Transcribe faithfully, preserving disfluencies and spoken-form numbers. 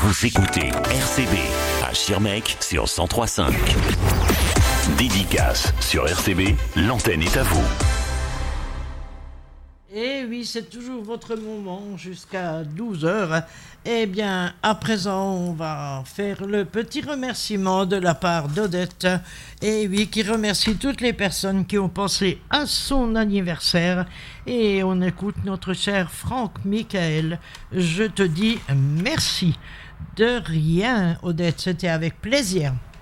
Vous écoutez R C B à Schirmeck sur cent trois virgule cinq. Dédicace sur R C B, l'antenne est à vous. Et oui, c'est toujours votre moment jusqu'à douze heures. Eh bien, à présent, on va faire le petit remerciement de la part d'Odette. Et oui, qui remercie toutes les personnes qui ont pensé à son anniversaire. Et on écoute notre cher Franck Michael. Je te dis merci. De rien, Odette, c'était avec plaisir.